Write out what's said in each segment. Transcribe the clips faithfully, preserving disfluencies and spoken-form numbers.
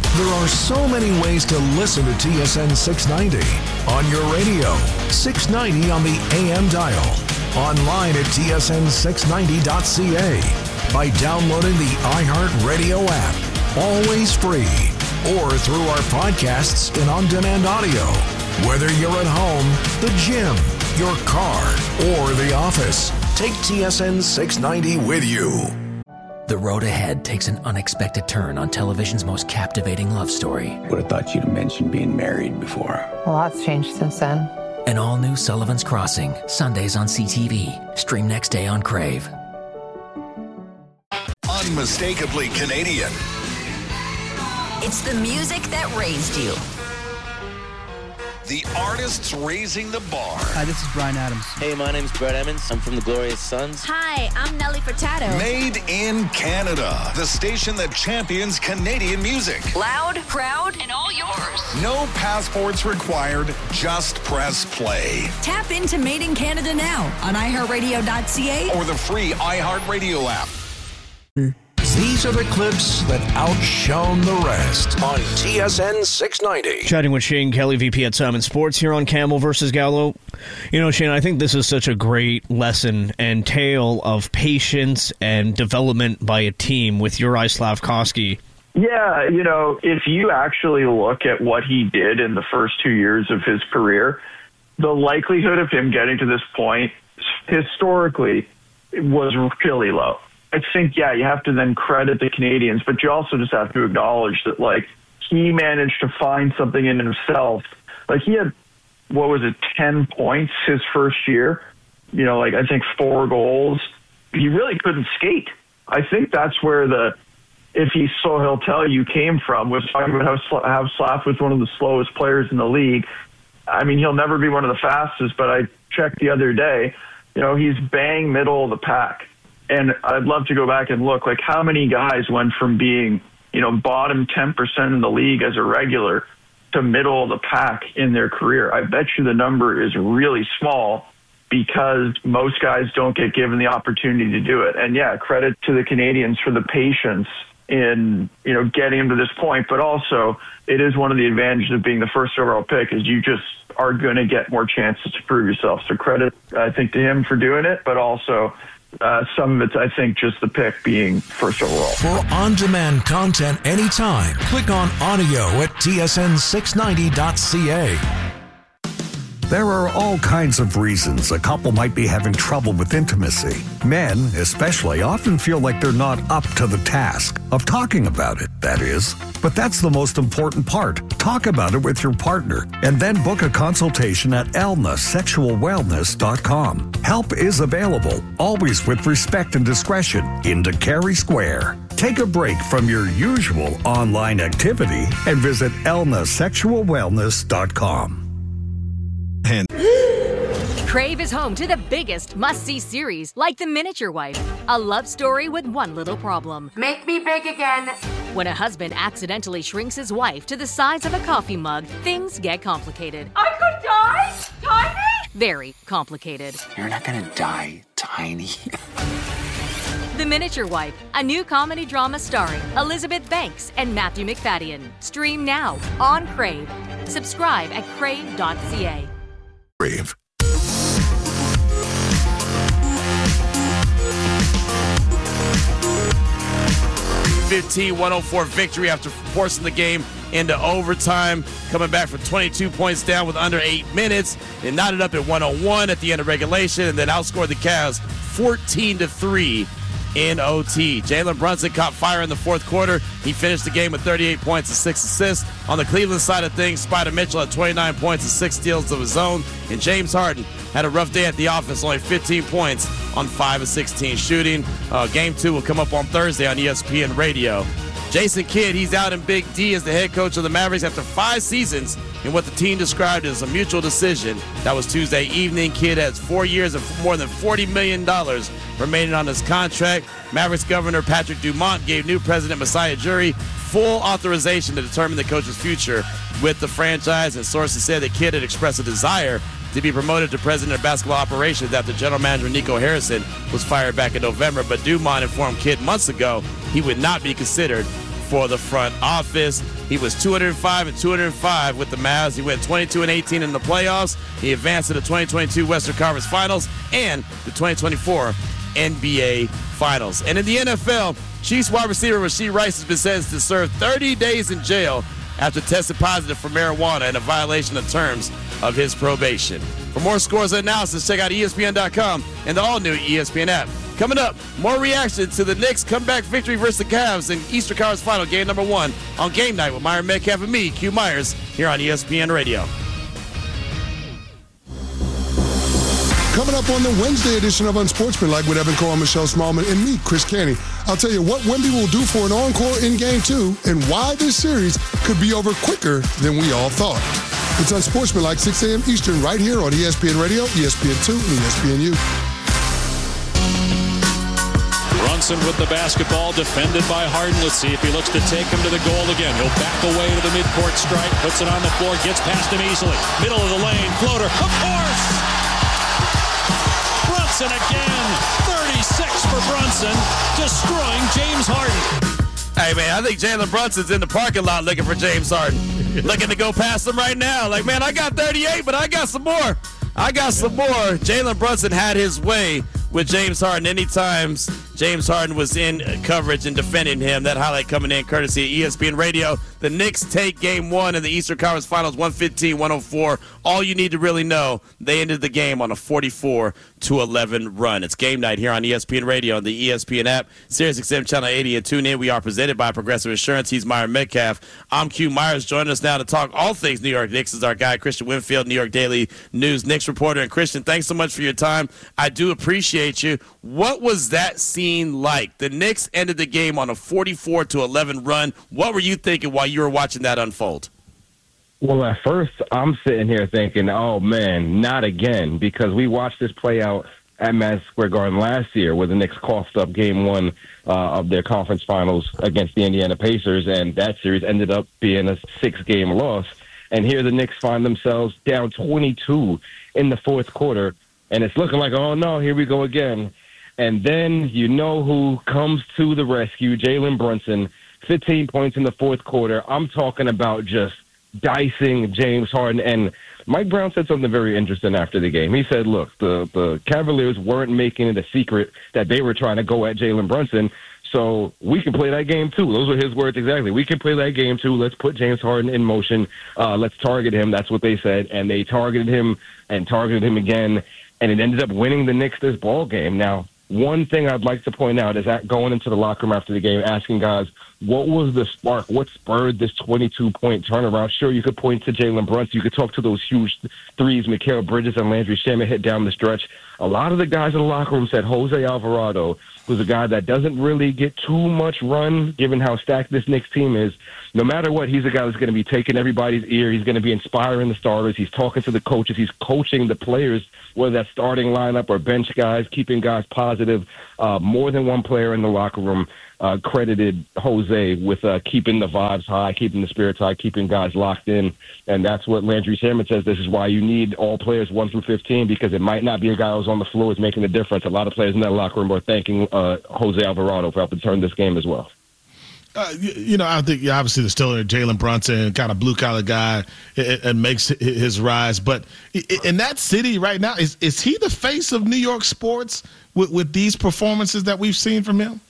There are so many ways to listen to T S N six ninety. On your radio, six ninety on the A M dial. Online at T S N six ninety dot C A. By downloading the iHeartRadio app. Always free. Or through our podcasts and on-demand audio. Whether you're at home, the gym, your car, or the office, take T S N six ninety with you. The road ahead takes an unexpected turn on television's most captivating love story. Would have thought you'd have mentioned being married before. A lot's changed since then. An all-new Sullivan's Crossing, Sundays on C T V. Stream next day on Crave. Unmistakably Canadian. It's the music that raised you. The artists raising the bar. Hi, this is Bryan Adams. Hey, my name's Brett Emmons. I'm from the Glorious Sons. Hi, I'm Nelly Furtado. Made in Canada. The station that champions Canadian music. Loud, proud, and all yours. No passports required. Just press play. Tap into Made in Canada now on i heart radio dot c a or the free iHeartRadio app. These are the clips that outshone the rest on T S N six ninety. Chatting with Shane Kelly, V P at Simon Sports, here on Campbell versus Gallo. You know, Shane, I think this is such a great lesson and tale of patience and development by a team with Juraj Slafkovský. Yeah, you know, if you actually look at what he did in the first two years of his career, the likelihood of him getting to this point historically was really low. I think, yeah, you have to then credit the Canadians, but you also just have to acknowledge that, like, he managed to find something in himself. Like, he had, what was it, ten points his first year? You know, like, I think four goals. He really couldn't skate. I think that's where the, if he so he'll tell you, came from, was talking about how, how Slav was one of the slowest players in the league. I mean, he'll never be one of the fastest, but I checked the other day, you know, he's bang middle of the pack. And I'd love to go back and look, like, how many guys went from being, you know, bottom ten percent in the league as a regular to middle of the pack in their career. I bet you the number is really small because most guys don't get given the opportunity to do it. And, yeah, credit to the Canadians for the patience in, you know, getting him to this point. But also, it is one of the advantages of being the first overall pick is you just are going to get more chances to prove yourself. So credit, I think, to him for doing it, but also Uh, some of it's, I think, just the pick being first overall. For on-demand content anytime, click on audio at T S N six ninety dot C A. There are all kinds of reasons a couple might be having trouble with intimacy. Men, especially, often feel like they're not up to the task of talking about it, that is. But that's the most important part. Talk about it with your partner and then book a consultation at elna sexual wellness dot com. Help is available, always with respect and discretion, in Carey Square. Take a break from your usual online activity and visit elna sexual wellness dot com. And Crave is home to the biggest must-see series, like The Miniature Wife, a love story with one little problem. Make me big again. When a husband accidentally shrinks his wife to the size of a coffee mug, things get complicated. I could die? Tiny? Very complicated. You're not gonna die tiny. The Miniature Wife, a new comedy drama starring Elizabeth Banks and Matthew McFadden. Stream now on Crave. Subscribe at crave dot c a. Crave. fifteen one oh four victory after forcing the game into overtime, coming back from twenty-two points down with under eight minutes. They knotted up at one oh one at the end of regulation and then outscored the Cavs fourteen to three in O T. Jalen Brunson caught fire in the fourth quarter. He finished the game with thirty-eight points and six assists. On the Cleveland side of things, Spider Mitchell had twenty-nine points and six steals of his own. And James Harden had a rough day at the office, only fifteen points on five of sixteen shooting. Uh, game two will come up on Thursday on E S P N Radio. Jason Kidd, he's out in Big D as the head coach of the Mavericks after five seasons in what the team described as a mutual decision. That was Tuesday evening. Kidd has four years of more than forty million dollars remaining on his contract. Mavericks Governor Patrick Dumont gave new president Masai Ujiri full authorization to determine the coach's future with the franchise, and sources said that Kidd had expressed a desire to be promoted to president of basketball operations after general manager Nico Harrison was fired back in November. But Dumont informed Kidd months ago he would not be considered for the front office. He was two hundred five and two hundred five with the Mavs. He went twenty-two and eighteen in the playoffs. He advanced to the twenty twenty-two Western Conference Finals and the twenty twenty-four N B A Finals. And in the N F L, Chiefs wide receiver Rashee Rice has been sentenced to serve thirty days in jail after tested positive for marijuana and a violation of terms of his probation. For more scores and analysis, check out E S P N dot com and the all-new E S P N app. Coming up, more reaction to the Knicks' comeback victory versus the Cavs in Eastern Conference Final game number one on Game Night with Myron Metcalf and me, Q Myers, here on E S P N Radio. Coming up on the Wednesday edition of Unsportsmanlike with Evan Cohen, Michelle Smallman, and me, Chris Canty, I'll tell you what Wemby will do for an encore in Game two and why this series could be over quicker than we all thought. It's Unsportsmanlike, six a.m. Eastern, right here on E S P N Radio, E S P N two, and E S P N U. Brunson with the basketball, defended by Harden. Let's see if he looks to take him to the goal again. He'll back away to the midcourt stripe, puts it on the floor, gets past him easily. Middle of the lane, floater, of course! Brunson again, thirty-six for Brunson, destroying James Harden. Hey, man, I think Jalen Brunson's in the parking lot looking for James Harden. Looking to go past him right now. Like, man, I got thirty-eight, but I got some more. I got some more. Jalen Brunson had his way with James Harden. Anytime James Harden was in coverage and defending him, that highlight coming in courtesy of E S P N Radio. The Knicks take game one in the Eastern Conference Finals, one fifteen to one oh four. All you need to really know, they ended the game on a forty-four to eleven run. It's Game Night here on E S P N Radio and the E S P N app, SiriusXM Channel eighty, and tune in. We are presented by Progressive Insurance. He's Myron Metcalf. I'm Q Myers. Joining us now to talk all things New York Knicks is our guy, Christian Winfield, New York Daily News Knicks reporter. And Christian, thanks so much for your time. I do appreciate you. What was that scene like? The Knicks ended the game on a forty-four to eleven run. What were you thinking while you were watching that unfold? Well, at first, I'm sitting here thinking, oh, man, not again, because we watched this play out at Madison Square Garden last year where the Knicks coughed up game one uh, of their conference finals against the Indiana Pacers, and that series ended up being a six-game loss. And here the Knicks find themselves down twenty-two in the fourth quarter, and it's looking like, oh, no, here we go again. And then you know who comes to the rescue, Jalen Brunson, fifteen points in the fourth quarter. I'm talking about just dicing James Harden. And Mike Brown said something very interesting after the game. He said, look, the, the Cavaliers weren't making it a secret that they were trying to go at Jalen Brunson, so we can play that game too. Those were his words exactly. We can play that game too. Let's put James Harden in motion. Uh, let's target him. That's what they said. And they targeted him and targeted him again, and it ended up winning the Knicks this ball game. Now, one thing I'd like to point out is that going into the locker room after the game, asking guys, what was the spark? What spurred this twenty-two point turnaround? Sure, you could point to Jalen Brunson. You could talk to those huge threes Mikal Bridges and Landry Shamet hit down the stretch. A lot of the guys in the locker room said Jose Alvarado, who's a guy that doesn't really get too much run, given how stacked this Knicks team is. No matter what, he's a guy that's going to be taking everybody's ear. He's going to be inspiring the starters. He's talking to the coaches. He's coaching the players, whether that's starting lineup or bench guys, keeping guys positive. Uh, more than one player in the locker room uh, credited Jose with uh, keeping the vibes high, keeping the spirits high, keeping guys locked in. And that's what Landry Shamet says. This is why you need all players one through fifteen, because it might not be a guy who's on the floor is making the difference. A lot of players in that locker room are thanking uh, Jose Alvarado for helping turn this game as well. Uh, you, you know, I think yeah, obviously the Stiller, Jalen Brunson, kind of blue collar guy, it, it makes his rise. But in that city right now, is is he the face of New York sports with, with these performances that we've seen from him?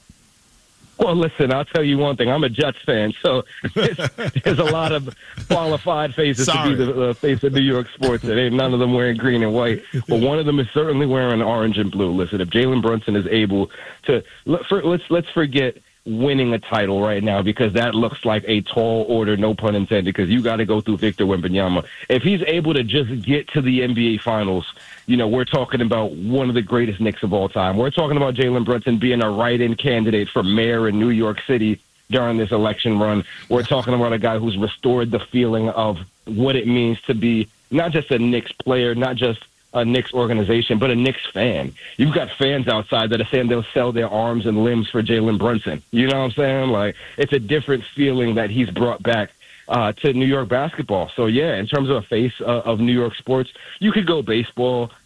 Well, listen, I'll tell you one thing. I'm a Jets fan, so there's, there's a lot of qualified faces Sorry. to be the uh, face of New York sports. There ain't none of them wearing green and white, but one of them is certainly wearing orange and blue. Listen, if Jalen Brunson is able to, let, for, let's let's forget winning a title right now, because that looks like a tall order, no pun intended, because you got to go through Victor Wembanyama. If he's able to just get to the N B A Finals, you know, we're talking about one of the greatest Knicks of all time. We're talking about Jalen Brunson being a write-in candidate for mayor in New York City during this election run. We're talking about a guy who's restored the feeling of what it means to be not just a Knicks player, not just a Knicks organization, but a Knicks fan. You've got fans outside that are saying they'll sell their arms and limbs for Jalen Brunson. You know what I'm saying? Like, it's a different feeling that he's brought back uh, to New York basketball. So, yeah, in terms of a face uh, of New York sports, you could go baseball,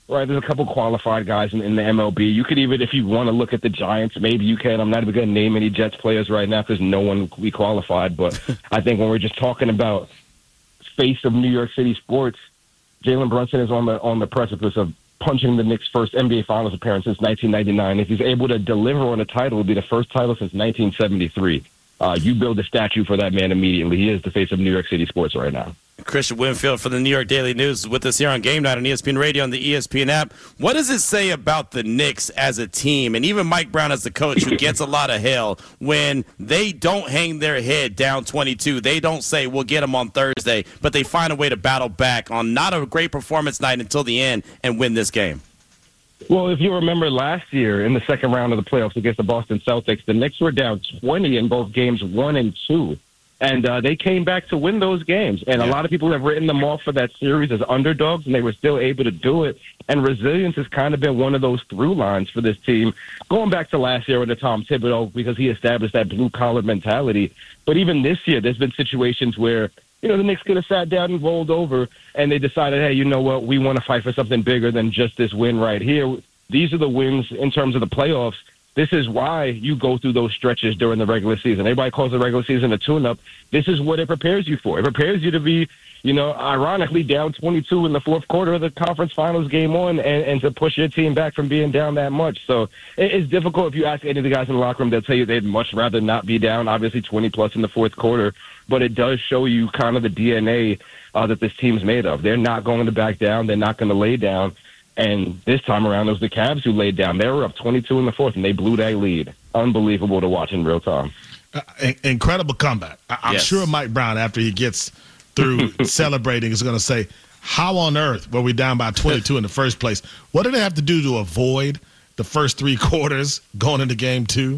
right? There's a couple qualified guys in, in the M L B. You could even, if you want to look at the Giants, maybe you can. I'm not even going to name any Jets players right now because no one we qualified. But I think when we're just talking about face of New York City sports, Jalen Brunson is on the on the precipice of punching the Knicks' first N B A Finals appearance since nineteen ninety-nine. If he's able to deliver on a title, it will be the first title since nineteen seventy-three. Uh, you build a statue for that man immediately. He is the face of New York City sports right now. Christian Winfield for the New York Daily News is with us here on Game Night on E S P N Radio and the E S P N app. What does it say about the Knicks as a team, and even Mike Brown as the coach, who gets a lot of hell, when they don't hang their head down twenty-two? They don't say, we'll get them on Thursday, but they find a way to battle back on not a great performance night until the end and win this game. Well, if you remember last year in the second round of the playoffs against the Boston Celtics, the Knicks were down twenty in both games one and two. And uh, they came back to win those games. And yeah. a lot of people have written them off for that series as underdogs, and they were still able to do it. And resilience has kind of been one of those through lines for this team, going back to last year with the Tom Thibodeau, because he established that blue-collar mentality. But even this year, there's been situations where, you know, the Knicks could have sat down and rolled over, and they decided, hey, you know what, we want to fight for something bigger than just this win right here. These are the wins in terms of the playoffs. This is why you go through those stretches during the regular season. Everybody calls the regular season a tune-up. This is what it prepares you for. It prepares you to be, you know, ironically down twenty-two in the fourth quarter of the conference finals game one and, and to push your team back from being down that much. So it, it's difficult. If you ask any of the guys in the locker room, they'll tell you they'd much rather not be down, obviously twenty-plus in the fourth quarter. But it does show you kind of the D N A uh, that this team's made of. They're not going to back down. They're not going to lay down. And this time around, it was the Cavs who laid down. They were up twenty-two in the fourth, and they blew that lead. Unbelievable to watch in real time. Uh, incredible comeback. I- I'm yes. sure Mike Brown, after he gets through celebrating, is going to say, how on earth were we down by twenty-two in the first place? What did they have to do to avoid the first three quarters going into game two?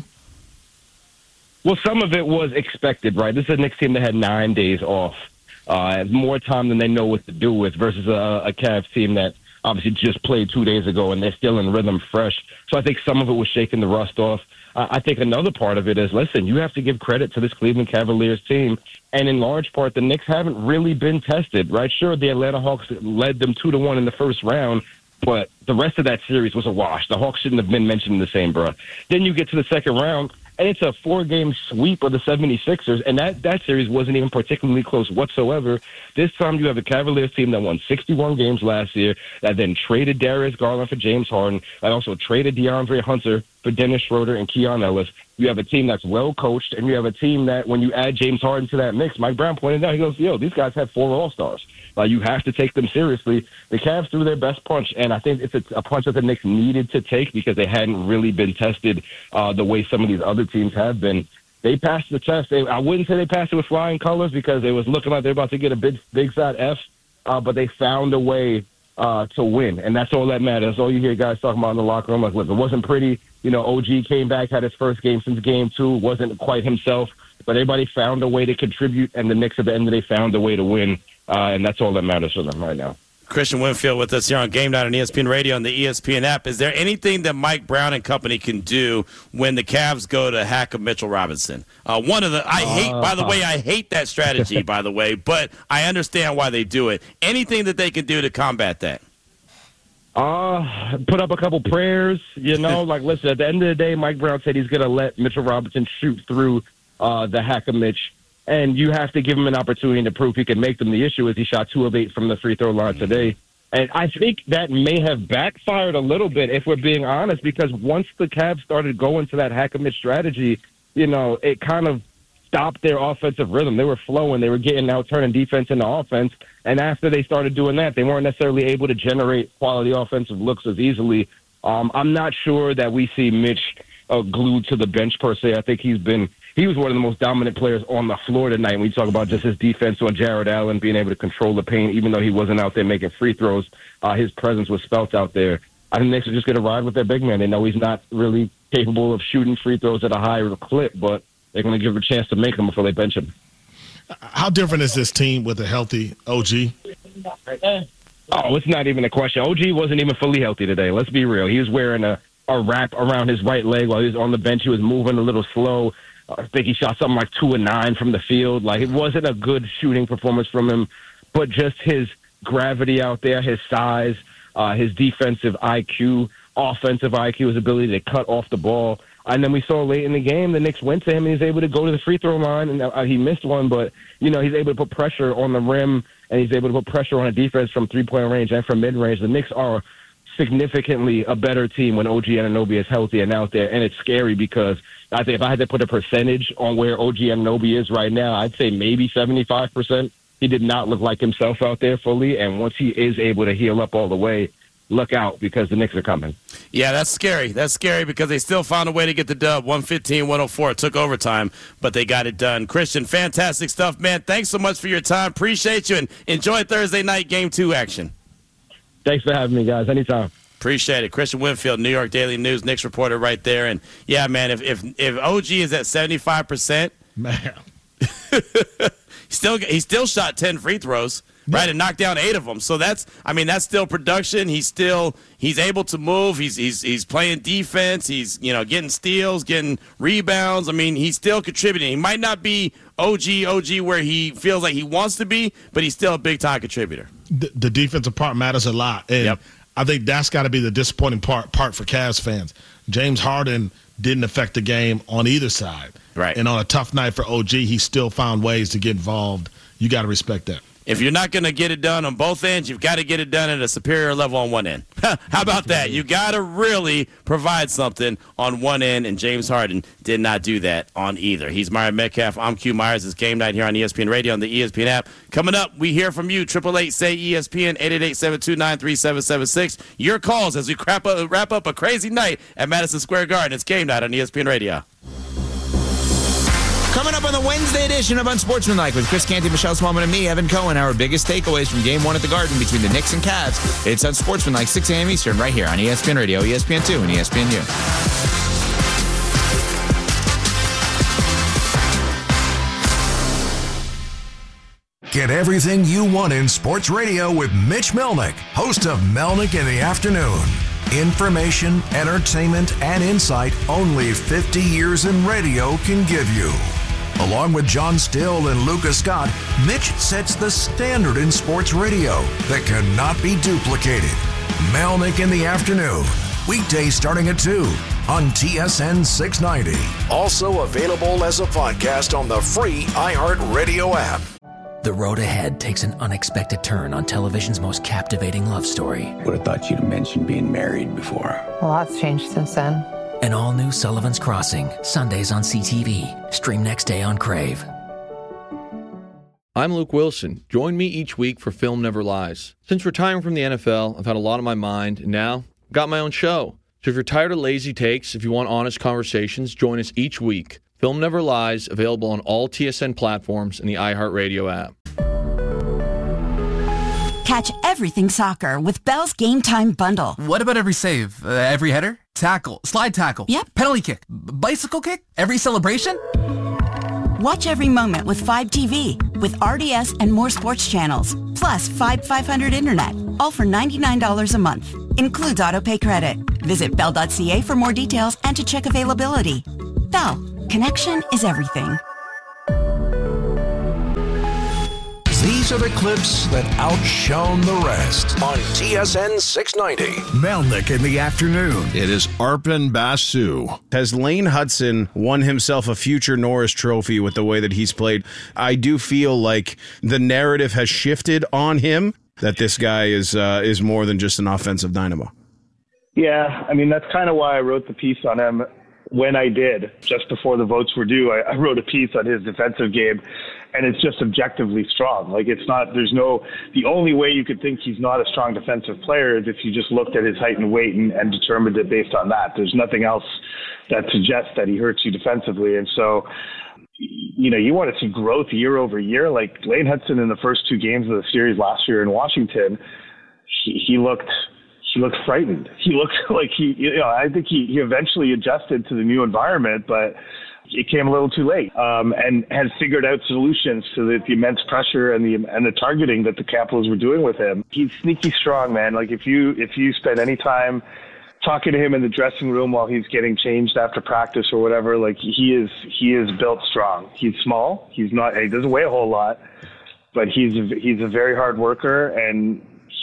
Well, some of it was expected, right? This is a Knicks team that had nine days off. Uh, more time than they know what to do with versus a, a Cavs team that obviously just played two days ago, and they're still in rhythm fresh. So I think some of it was shaking the rust off. Uh, I think another part of it is, listen, you have to give credit to this Cleveland Cavaliers team, and in large part, the Knicks haven't really been tested, right? Sure, the Atlanta Hawks led them two to one in the first round, but the rest of that series was a wash. The Hawks shouldn't have been mentioned in the same breath. Then you get to the second round, and it's a four-game sweep of the seventy-sixers, and that, that series wasn't even particularly close whatsoever. This time you have a Cavaliers team that won sixty-one games last year, that then traded Darius Garland for James Harden, that also traded DeAndre Hunter for Dennis Schroeder and Keon Ellis. You have a team that's well-coached, and you have a team that, when you add James Harden to that mix, Mike Brown pointed out, he goes, yo, these guys have four All-Stars. Uh, you have to take them seriously. The Cavs threw their best punch, and I think it's a, a punch that the Knicks needed to take because they hadn't really been tested uh, the way some of these other teams have been. They passed the test. They, I wouldn't say they passed it with flying colors because it was looking like they were about to get a big, big fat F, uh, but they found a way uh, to win, and that's all that matters. That's all you hear guys talking about in the locker room. Like, look, it wasn't pretty. You know, O G came back, had his first game since game two, wasn't quite himself, but everybody found a way to contribute, and the Knicks at the end of the day found a way to win. Uh, and that's all that matters for them right now. Christian Winfield with us here on Game Night on E S P N Radio and the E S P N app. Is there anything that Mike Brown and company can do when the Cavs go to hack of Mitchell Robinson? Uh, one of the I hate, uh, by the way, I hate that strategy, by the way, but I understand why they do it. Anything that they can do to combat that? Uh, put up a couple prayers, you know, like, listen, at the end of the day, Mike Brown said he's going to let Mitchell Robinson shoot through uh, the hack of Mitch. And you have to give him an opportunity to prove he can make them. The issue is he shot two of eight from the free throw line today. And I think that may have backfired a little bit, if we're being honest, because once the Cavs started going to that hack-a-mitch strategy, you know, it kind of stopped their offensive rhythm. They were flowing. They were getting out, turning defense into offense. And after they started doing that, they weren't necessarily able to generate quality offensive looks as easily. Um, I'm not sure that we see Mitch uh, glued to the bench, per se. I think he's been – he was one of the most dominant players on the floor tonight. When you talk about just his defense on Jared Allen, being able to control the paint, even though he wasn't out there making free throws, uh, his presence was felt out there. I think the Knicks are just going to ride with their big man. They know he's not really capable of shooting free throws at a higher clip, but they're going to give him a chance to make them before they bench him. How different is this team with a healthy O G? Oh, it's not even a question. O G wasn't even fully healthy today. Let's be real. He was wearing a, a wrap around his right leg while he was on the bench. He was moving a little slow. I think he shot something like two and nine from the field. Like, it wasn't a good shooting performance from him, but just his gravity out there, his size, uh, his defensive I Q, offensive I Q, his ability to cut off the ball. And then we saw late in the game, the Knicks went to him, and he's able to go to the free throw line, and uh, he missed one, but, you know, he's able to put pressure on the rim, and he's able to put pressure on a defense from three-point range and from mid-range. The Knicks are significantly a better team when O G Anunoby is healthy and out there, and it's scary because I think if I had to put a percentage on where O G Anunoby is right now, I'd say maybe seventy-five percent. He did not look like himself out there fully, and once he is able to heal up all the way, look out because the Knicks are coming. Yeah, that's scary. That's scary because they still found a way to get the dub. one fifteen one oh four. It took overtime, but they got it done. Christian, fantastic stuff, man. Thanks so much for your time. Appreciate you, and enjoy Thursday night game two action. Thanks for having me, guys. Anytime. Appreciate it. Christian Winfield, New York Daily News, Knicks reporter right there. And, yeah, man, if if, if O G is at seventy-five percent, man, still he still shot ten free throws. Right, and knocked down eight of them. So that's, I mean, that's still production. He's still, he's able to move. He's he's he's playing defense. He's, you know, getting steals, getting rebounds. I mean, he's still contributing. He might not be O G O G where he feels like he wants to be, but he's still a big time contributor. The, the defensive part matters a lot, and yep. I think that's got to be the disappointing part part for Cavs fans. James Harden didn't affect the game on either side, right? And on a tough night for O G, he still found ways to get involved. You got to respect that. If you're not going to get it done on both ends, you've got to get it done at a superior level on one end. How about that? You got to really provide something on one end, and James Harden did not do that on either. He's Myron Metcalf. I'm Q Myers. It's Game Night here on E S P N Radio on the E S P N app. Coming up, we hear from you. eight eight eight, say E S P N, eight eight eight, seven two nine, three seven seven six. Your calls as we wrap up, wrap up a crazy night at Madison Square Garden. It's Game Night on E S P N Radio. Coming up on the Wednesday edition of Unsportsmanlike with Chris Canty, Michelle Smallman, and me, Evan Cohen, our biggest takeaways from Game one at the Garden between the Knicks and Cavs. It's Unsportsmanlike, six a.m. Eastern, right here on E S P N Radio, E S P N two, and E S P N U. Get everything you want in sports radio with Mitch Melnick, host of Melnick in the Afternoon. Information, entertainment, and insight only fifty years in radio can give you. Along with John Still and Lucas Scott, Mitch sets the standard in sports radio that cannot be duplicated. Melnick in the Afternoon, weekdays starting at two on T S N six ninety. Also available as a podcast on the free iHeartRadio app. The road ahead takes an unexpected turn on television's most captivating love story. Would have thought you'd have mentioned being married before. A lot's changed since then. An all-new Sullivan's Crossing, Sundays on C T V. Stream next day on Crave. I'm Luke Wilson. Join me each week for Film Never Lies. Since retiring from the N F L, I've had a lot on my mind, and now I've got my own show. So if you're tired of lazy takes, if you want honest conversations, join us each week. Film Never Lies, available on all T S N platforms and the iHeartRadio app. Catch everything soccer with Bell's Game Time Bundle. What about every save? Uh, every header? Tackle? Slide tackle? Yep. Penalty kick? B- bicycle kick? Every celebration? Watch every moment with Fibe T V with R D S and more sports channels. Plus Fibe five hundred Internet. All for ninety-nine dollars a month. Includes autopay credit. Visit bell dot c a for more details and to check availability. Bell. Connection is everything. These are the clips that outshone the rest on T S N six ninety. Melnick in the Afternoon. It is Arpon Basu. Has Lane Hudson won himself a future Norris Trophy with the way that he's played? I do feel like the narrative has shifted on him, that this guy is uh, is more than just an offensive dynamo. Yeah, I mean, that's kind of why I wrote the piece on him when I did, just before the votes were due. I, I wrote a piece on his defensive game, and it's just objectively strong. Like, it's not, there's no, the only way you could think he's not a strong defensive player is if you just looked at his height and weight and, and determined it based on that. There's nothing else that suggests that he hurts you defensively. And so, you know, you want to see growth year over year. Like Lane Hudson in the first two games of the series last year in Washington, he, he looked, He looked frightened. He looked like he, you know, I think he, he eventually adjusted to the new environment, but it came a little too late, um, and has figured out solutions to the, the immense pressure and the and the targeting that the Capitals were doing with him. He's sneaky strong, man. Like if you if you spend any time talking to him in the dressing room while he's getting changed after practice or whatever, like he is he is built strong. He's small. He's not. He doesn't weigh a whole lot, but he's a, he's a very hard worker, and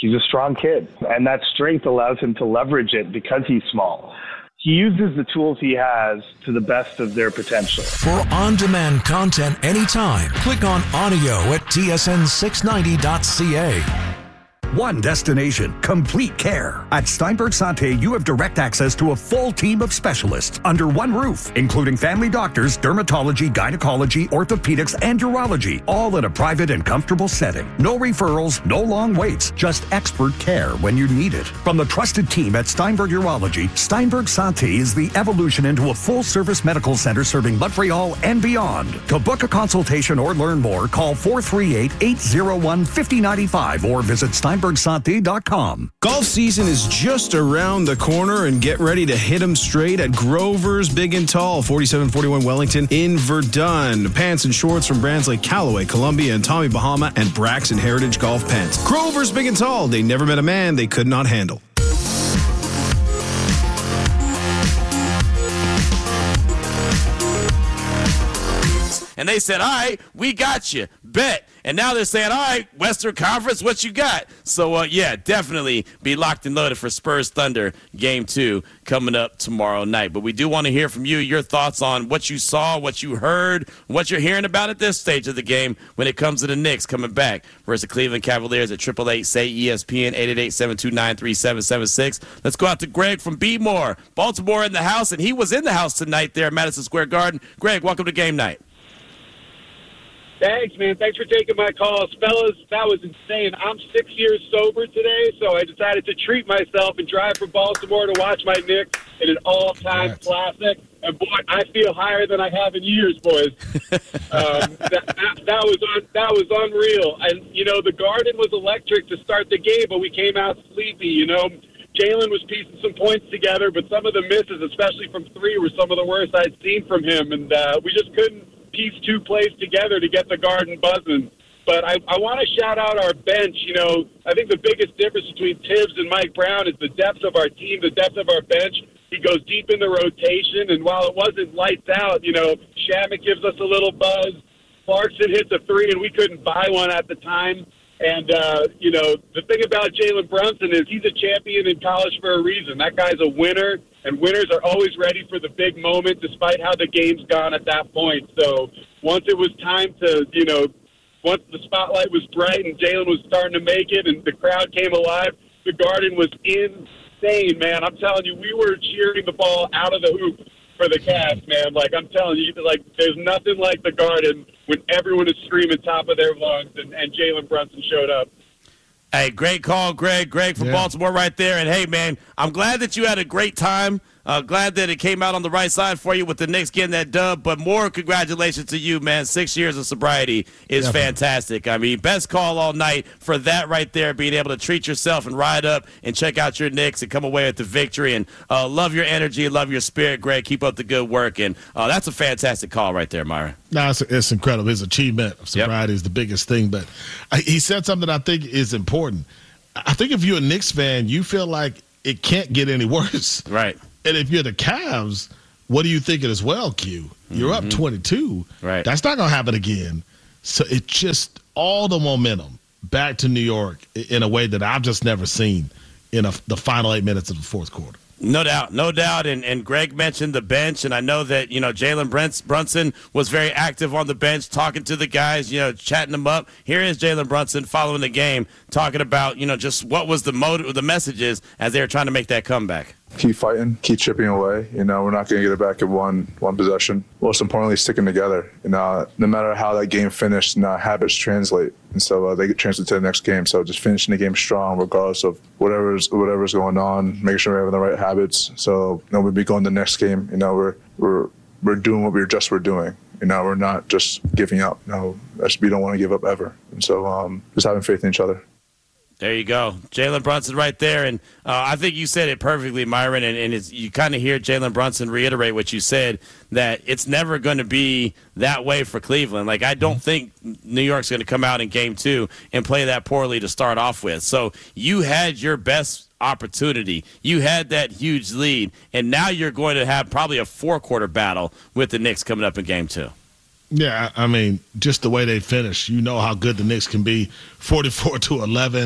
He's a strong kid, and that strength allows him to leverage it because he's small. He uses the tools he has to the best of their potential. For on-demand content anytime, click on audio at T S N six ninety dot C A. One destination, complete care. At Steinberg Santé, you have direct access to a full team of specialists under one roof, including family doctors, dermatology, gynecology, orthopedics, and urology, all in a private and comfortable setting. No referrals, no long waits, just expert care when you need it. From the trusted team at Steinberg Urology, Steinberg Santé is the evolution into a full-service medical center serving Montreal and beyond. To book a consultation or learn more, call four three eight, eight zero one, five zero nine five or visit Steinberg Santé dot com. Golf season is just around the corner, and get ready to hit them straight at Grover's Big and Tall, forty-seven forty-one Wellington in Verdun. Pants and shorts from brands like Callaway, Columbia, and Tommy Bahama, and Braxton Heritage Golf Pants. Grover's Big and Tall. They never met a man they could not handle. And they said, all right, we got you. Bet. And now they're saying, all right, Western Conference, what you got? So, uh, yeah, definitely be locked and loaded for Spurs Thunder Game two coming up tomorrow night. But we do want to hear from you, your thoughts on what you saw, what you heard, what you're hearing about at this stage of the game when it comes to the Knicks coming back versus the Cleveland Cavaliers at eight eight eight, S A Y, E S P N, eight eight eight, seven two nine, three seven seven six. Let's go out to Greg from Beatmore. Baltimore in the house, and he was in the house tonight there at Madison Square Garden. Greg, welcome to game night. Thanks, man. Thanks for taking my calls. Fellas, that was insane. I'm six years sober today, so I decided to treat myself and drive from Baltimore to watch my Knicks in an all-time right. classic. And, boy, I feel higher than I have in years, boys. um, that, that, that, was un, that was unreal. And, you know, the Garden was electric to start the game, but we came out sleepy, you know. Jalen was piecing some points together, but some of the misses, especially from three, were some of the worst I'd seen from him. And uh, we just couldn't piece two plays together to get the Garden buzzing. But I, I want to shout out our bench. You know, I think the biggest difference between Tibbs and Mike Brown is the depth of our team, the depth of our bench. He goes deep in the rotation, and while it wasn't lights out, you know, Shamet gives us a little buzz. Clarkson hits a three, and we couldn't buy one at the time. And, uh, you know, the thing about Jalen Brunson is he's a champion in college for a reason. That guy's a winner, and winners are always ready for the big moment despite how the game's gone at that point. So once it was time to, you know, once the spotlight was bright and Jalen was starting to make it and the crowd came alive, the Garden was insane, man. I'm telling you, we were cheering the ball out of the hoop for the Cavs, man. Like, I'm telling you, like, there's nothing like the Garden when everyone is screaming top of their lungs, and, and Jalen Brunson showed up. Hey, great call, Greg. Greg from yeah. Baltimore right there. And, hey, man, I'm glad that you had a great time. Uh, glad that it came out on the right side for you with the Knicks getting that dub. But more congratulations to you, man. Six years of sobriety is Definitely. fantastic. I mean, best call all night for that right there, being able to treat yourself and ride up and check out your Knicks and come away with the victory. And uh, love your energy, love your spirit, Greg. Keep up the good work. And uh, that's a fantastic call right there, Myron. No, it's, it's incredible. His achievement of sobriety yep. is the biggest thing. But I, he said something that I think is important. I think if you're a Knicks fan, you feel like it can't get any worse. Right. And if you're the Cavs, what are you thinking as well, Q? You're mm-hmm. up twenty-two. Right. That's not going to happen again. So it's just all the momentum back to New York in a way that I've just never seen in a, the final eight minutes of the fourth quarter. No doubt, no doubt. And, and Greg mentioned the bench, and I know that, you know, Jalen Brunson was very active on the bench, talking to the guys, you know, chatting them up. Here is Jalen Brunson following the game, talking about, you know, just what was the motive, the messages as they were trying to make that comeback. Keep fighting, keep chipping away. You know, we're not going to get it back in one one possession. Most importantly, sticking together. You know, no matter how that game finished, you know, habits translate, and so uh, they get translate to the next game. So just finishing the game strong, regardless of whatever's whatever's going on. Making sure we're having the right habits. So you know, we'll be going to the next game. You know, we're we're we're doing what we were just we're doing. You know, we're not just giving up. You know, we don't want to give up ever. And so um, just having faith in each other. There you go. Jalen Brunson right there. And uh, I think you said it perfectly, Myron, and, and it's, you kind of hear Jalen Brunson reiterate what you said, that it's never going to be that way for Cleveland. Like, I don't think New York's going to come out in game two and play that poorly to start off with. So you had your best opportunity. You had that huge lead, and now you're going to have probably a four-quarter battle with the Knicks coming up in game two. Yeah, I mean, just the way they finish, you know how good the Knicks can be, forty-four to eleven.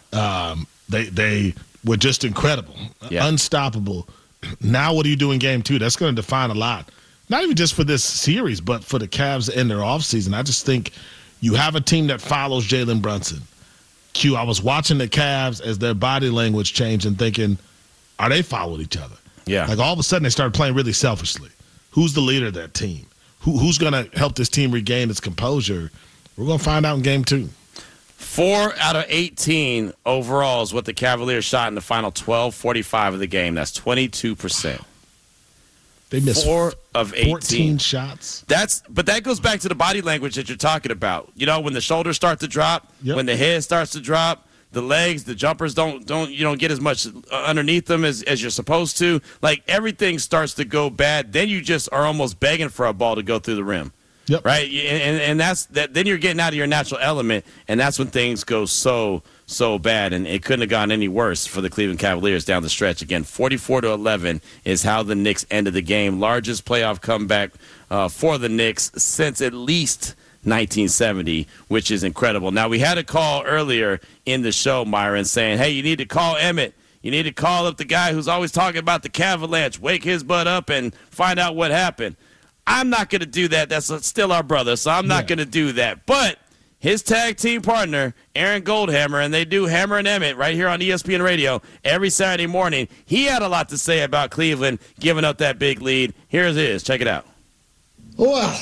Um, they they were just incredible, Yeah. unstoppable. Now what do you do in game two? That's going to define a lot. Not even just for this series, but for the Cavs in their offseason. I just think you have a team that follows Jalen Brunson. Q, I was watching the Cavs as their body language changed and thinking, are they following each other? Yeah. Like all of a sudden they started playing really selfishly. Who's the leader of that team? Who, who's going to help this team regain its composure? We're going to find out in game two. Four out of eighteen overall is what the Cavaliers shot in the final twelve forty-five of the game. That's twenty-two percent. They missed four of eighteen fourteen shots. That's but that goes back to the body language that you're talking about. You know, when the shoulders start to drop, Yep. when the head starts to drop, the legs, the jumpers don't don't you don't get as much underneath them as, as you're supposed to. Like everything starts to go bad. Then you just are almost begging for a ball to go through the rim. Yep. Right, and and that's that. Then you're getting out of your natural element, and that's when things go so so bad. And it couldn't have gone any worse for the Cleveland Cavaliers down the stretch. Again, forty-four to eleven is how the Knicks ended the game. Largest playoff comeback uh, for the Knicks since at least nineteen seventy, which is incredible. Now we had a call earlier in the show, Myron, saying, "Hey, you need to call Emmett. You need to call up the guy who's always talking about the Cavalanche. Wake his butt up and find out what happened." I'm not going to do that. That's still our brother, so I'm not Yeah. going to do that. But his tag team partner, Aaron Goldhammer, and they do Hammer and Emmett right here on E S P N Radio every Saturday morning. He had a lot to say about Cleveland giving up that big lead. Here's his. Check it out. Well,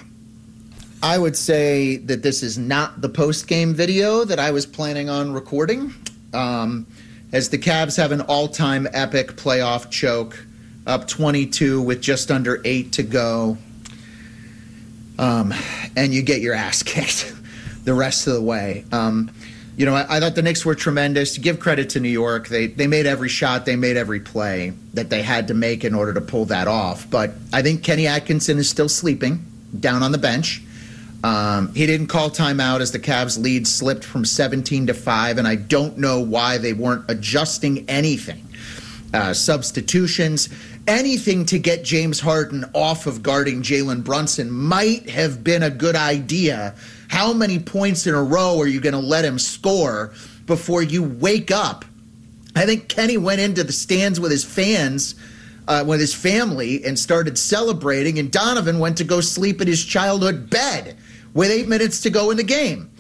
I would say that this is not the post-game video that I was planning on recording, um, as the Cavs have an all-time epic playoff choke, up twenty-two with just under eight to go, um, and you get your ass kicked the rest of the way. Um, you know, I, I thought the Knicks were tremendous. To give credit to New York, they they made every shot, they made every play that they had to make in order to pull that off. But I think Kenny Atkinson is still sleeping down on the bench. Um, he didn't call timeout as the Cavs' lead slipped from seventeen to five, and I don't know why they weren't adjusting anything. Uh, substitutions, anything to get James Harden off of guarding Jalen Brunson might have been a good idea. How many points in a row are you going to let him score before you wake up? I think Kenny went into the stands with his fans, uh, with his family, and started celebrating, and Donovan went to go sleep in his childhood bed with eight minutes to go in the game.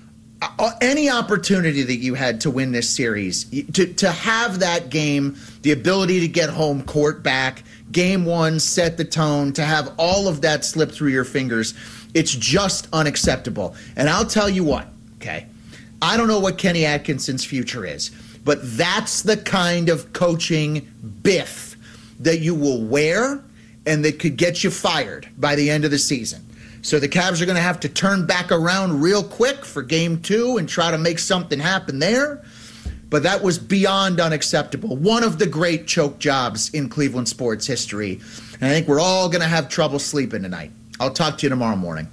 Uh, any opportunity that you had to win this series, to, to have that game, the ability to get home court back, game one, set the tone, to have all of that slip through your fingers, it's just unacceptable. And I'll tell you what, okay, I don't know what Kenny Atkinson's future is, but that's the kind of coaching biff that you will wear and that could get you fired by the end of the season. So the Cavs are going to have to turn back around real quick for game two and try to make something happen there. But that was beyond unacceptable. One of the great choke jobs in Cleveland sports history. And I think we're all going to have trouble sleeping tonight. I'll talk to you tomorrow morning.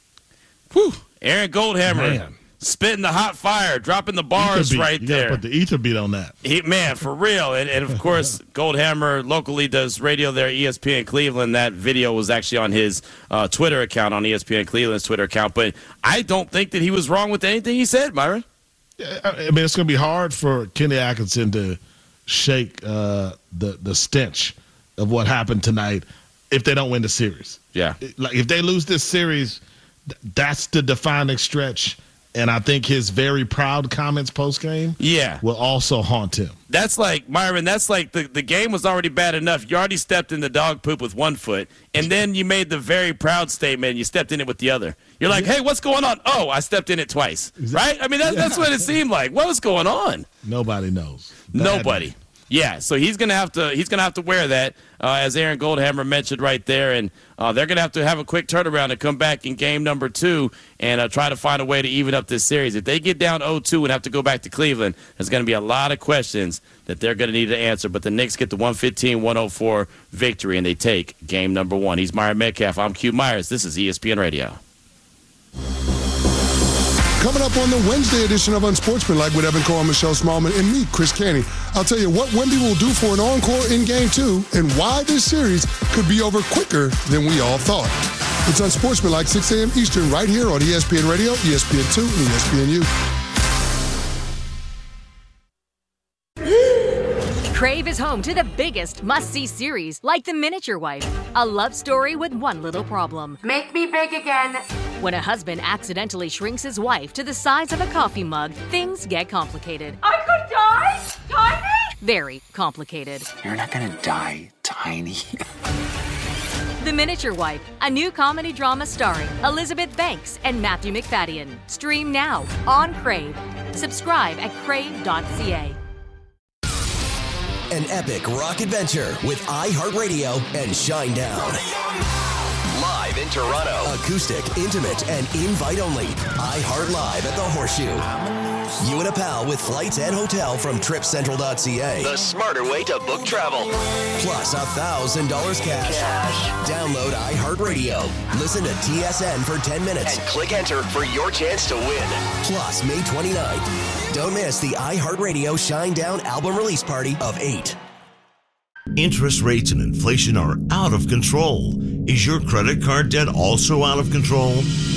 Whew. Aaron Goldhammer. Man. Spitting the hot fire, dropping the bars Ether beat. right You gotta there. put the ether beat on that. He, man, for real. And, and of course, Goldhammer locally does radio there, E S P N Cleveland. That video was actually on his uh, Twitter account, on E S P N Cleveland's Twitter account. But I don't think that he was wrong with anything he said, Myron. Yeah, I mean, it's going to be hard for Kenny Atkinson to shake uh, the the stench of what happened tonight if they don't win the series. Yeah. Like if they lose this series, th- that's the defining stretch. And I think his very proud comments post-game Yeah. will also haunt him. That's like, Myron, that's like the, the game was already bad enough. You already stepped in the dog poop with one foot, and then you made the very proud statement, and you stepped in it with the other. You're like, hey, what's going on? Oh, I stepped in it twice. Right? I mean, that, that's what it seemed like. What was going on? Nobody knows. Bad Nobody. Yeah, so he's gonna have to he's gonna have to wear that, uh, as Aaron Goldhammer mentioned right there, and uh, they're gonna have to have a quick turnaround to come back in game number two and uh, try to find a way to even up this series. If they get down oh two and have to go back to Cleveland, there's gonna be a lot of questions that they're gonna need to answer. But the Knicks get the one fifteen one oh four victory, and they take game number one. He's Myron Metcalf. I'm Q Myers. This is E S P N Radio. Coming up on the Wednesday edition of Unsportsmanlike with Evan Cohen, Michelle Smallman, and me, Chris Canty, I'll tell you what Wemby will do for an encore in Game two and why this series could be over quicker than we all thought. It's Unsportsmanlike, six a.m. Eastern, right here on E S P N Radio, E S P N two, and E S P N U. Crave is home to the biggest must-see series, like The Miniature Wife, a love story with one little problem. Make me big again. When a husband accidentally shrinks his wife to the size of a coffee mug, things get complicated. I could die? Tiny? Very complicated. You're not gonna die tiny. The Miniature Wife, a new comedy drama starring Elizabeth Banks and Matthew McFadden. Stream now on Crave. Subscribe at crave dot c a. An epic rock adventure with iHeartRadio and Shinedown. Live in Toronto. Acoustic, intimate, and invite only. iHeart Live at the Horseshoe. You and a pal with flights and hotel from trip central dot c a. The smarter way to book travel. Plus one thousand dollars cash. cash. Download iHeartRadio. Listen to T S N for ten minutes. And click enter for your chance to win. Plus, May twenty-ninth. Don't miss the iHeartRadio Shinedown album release party of eight. Interest rates and inflation are out of control. Is your credit card debt also out of control?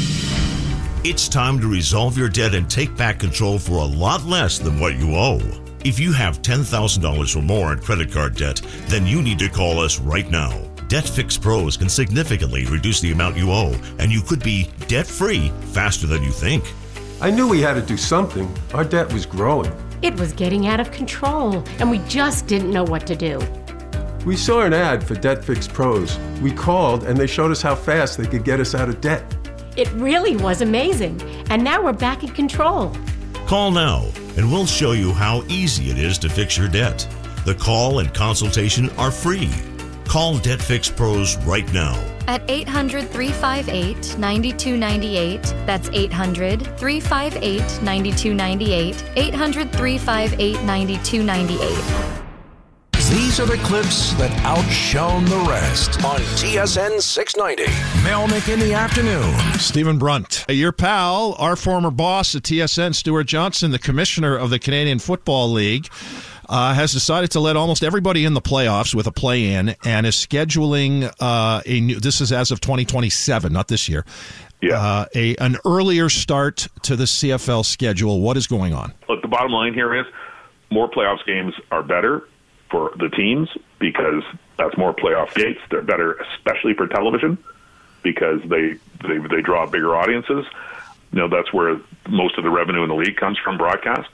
It's time to resolve your debt and take back control for a lot less than what you owe. If you have ten thousand dollars or more in credit card debt, then you need to call us right now. Debt Fix Pros can significantly reduce the amount you owe, and you could be debt-free faster than you think. I knew we had to do something. Our debt was growing. It was getting out of control, and we just didn't know what to do. We saw an ad for Debt Fix Pros. We called, and they showed us how fast they could get us out of debt. It really was amazing, and now we're back in control. Call now, and we'll show you how easy it is to fix your debt. The call and consultation are free. Call Debt Fix Pros right now. At eight hundred, three five eight, nine two nine eight. That's eight hundred, three five eight, nine two nine eight. eight hundred, three five eight, nine two nine eight. These are the clips that outshone the rest on T S N six ninety. Melnick in the afternoon. Stephen Brunt, your pal, our former boss at T S N, Stuart Johnson, the commissioner of the Canadian Football League, uh, has decided to let almost everybody in the playoffs with a play-in and is scheduling uh, a new, this is as of twenty twenty-seven, not this year, yeah. uh, a an earlier start to the C F L schedule. What is going on? Look, the bottom line here is more playoffs games are better for the teams because that's more playoff gates. They're better, especially for television, because they they, they draw bigger audiences. You know, that's where most of the revenue in the league comes from, broadcast.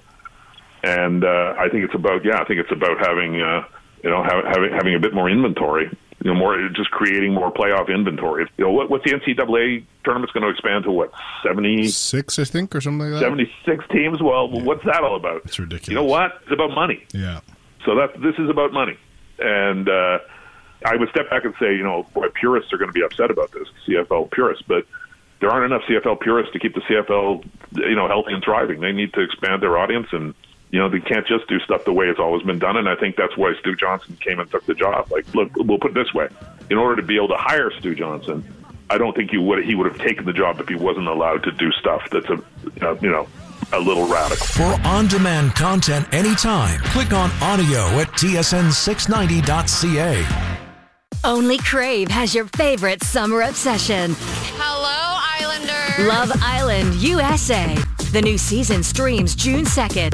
And uh, I think it's about yeah, I think it's about having uh, you know ha- having having a bit more inventory. You know, more just creating more playoff inventory. You know, what, what's the N C double A tournament's going to expand to? What, seventy-six, I think, or something like that. Seventy-six teams. Well, yeah. What's that all about? It's ridiculous. You know what? It's about money. Yeah. So that this is about money, and uh, I would step back and say, you know, boy, purists are going to be upset about this, C F L purists, but there aren't enough C F L purists to keep the C F L, you know, healthy and thriving. They need to expand their audience, and you know, they can't just do stuff the way it's always been done. And I think that's why Stu Johnson came and took the job. Like, look, we'll put it this way: in order to be able to hire Stu Johnson, I don't think you would he would have taken the job if he wasn't allowed to do stuff that's a, uh, you know. a little radical. For on-demand content anytime, click on audio at T S N six ninety dot c a. Only Crave has your favorite summer obsession. Hello, Islander. Love Island U S A. The new season streams June second.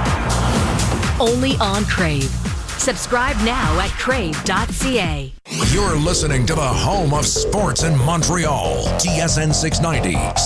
Only on Crave. Subscribe now at crave dot c a. You're listening to the home of sports in Montreal. T S N six ninety.